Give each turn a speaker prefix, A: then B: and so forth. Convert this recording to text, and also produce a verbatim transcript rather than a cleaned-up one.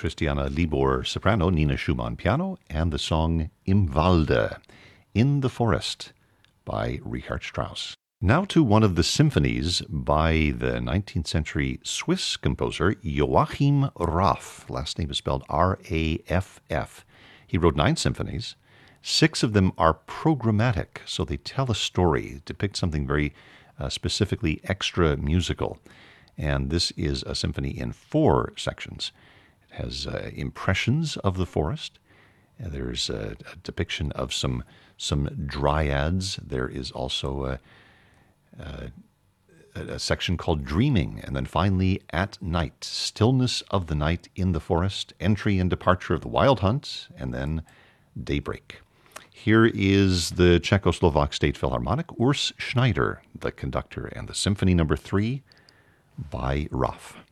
A: Christiana Libor soprano, Nina Schumann piano, and the song Im Walde, In the Forest, by Richard Strauss. Now to one of the symphonies by the nineteenth century Swiss composer Joachim Raff. Last name is spelled R A F F. He wrote nine symphonies. Six of them are programmatic, so they tell a story, depict something very uh, specifically extra musical. And this is a symphony in four sections. It has uh, impressions of the forest. There's a, a depiction of some some dryads. There is also a Uh, a section called Dreaming, and then finally At Night, Stillness of the Night in the Forest, Entry and Departure of the Wild Hunt, and then Daybreak. Here is the Czechoslovak State Philharmonic, Urs Schneider, the conductor, and the Symphony Number Three by Raff.